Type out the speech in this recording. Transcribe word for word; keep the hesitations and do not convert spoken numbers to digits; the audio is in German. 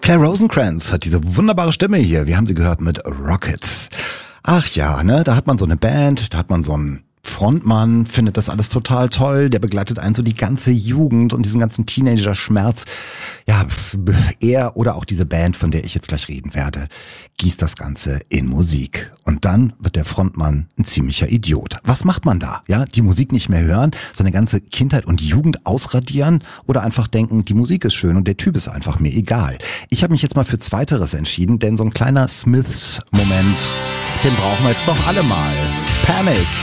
Claire Rosencrantz hat diese wunderbare Stimme hier. Wir haben sie gehört mit Rockets. Ach ja, ne, da hat man so eine Band, da hat man so einen Frontmann, findet das alles total toll, der begleitet einen so die ganze Jugend und diesen ganzen Teenager-Schmerz. Ja, er oder auch diese Band, von der ich jetzt gleich reden werde, gießt das Ganze in Musik. Und dann wird der Frontmann ein ziemlicher Idiot. Was macht man da? Ja, die Musik nicht mehr hören, seine ganze Kindheit und Jugend ausradieren oder einfach denken, die Musik ist schön und der Typ ist einfach mir egal. Ich habe mich jetzt mal für Zweiteres entschieden, denn so ein kleiner Smiths-Moment, den brauchen wir jetzt doch alle mal. Panic!